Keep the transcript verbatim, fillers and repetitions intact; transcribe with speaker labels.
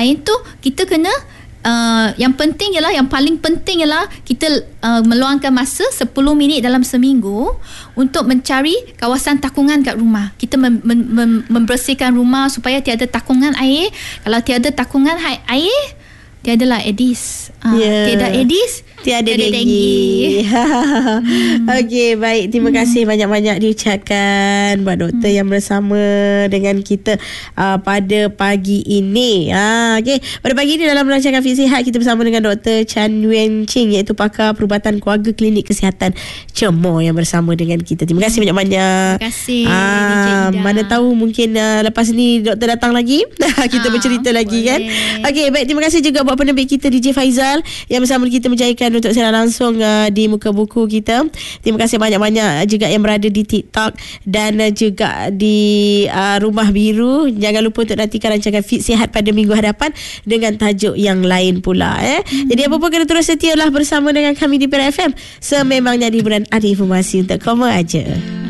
Speaker 1: Air tu kita kena Uh, yang penting ialah, yang paling penting ialah kita uh, meluangkan masa sepuluh minit dalam seminggu untuk mencari kawasan takungan kat rumah. Kita mem- mem- mem- membersihkan rumah supaya tiada takungan air. Kalau tiada takungan ha- air, tiadalah Aedes. Uh, yeah. Tiada Aedes,
Speaker 2: tiada, tiada
Speaker 1: dengue.
Speaker 2: dengue. hmm. Okey, baik. Terima hmm. kasih banyak-banyak diucapkan Mbak Doktor hmm. yang bersama dengan kita uh, pada pagi ini. Uh, Okey, pada pagi ini dalam rancangan Fit Sihat kita bersama dengan Doktor Chan Yuen Ching, iaitu pakar perubatan keluarga Klinik Kesihatan Cemor yang bersama dengan kita. Terima kasih banyak-banyak.
Speaker 1: Terima kasih
Speaker 2: uh, Mana tahu mungkin uh, lepas ni Doktor datang lagi kita uh, bercerita lagi boleh. Kan. Okey, baik. Terima kasih juga buat penerbit kita D J Faizal yang bersama kita menjayakan untuk siaran langsung uh, di muka buku kita. Terima kasih banyak-banyak juga yang berada di TikTok dan uh, juga di uh, Rumah Biru. Jangan lupa untuk nantikan rancangan Fit Sihat pada minggu hadapan dengan tajuk yang lain pula. Eh. Hmm. Jadi apa-apa kena terus setialah bersama dengan kami di Perak F M. Sememangnya di bulan ada informasi untuk kamu aja.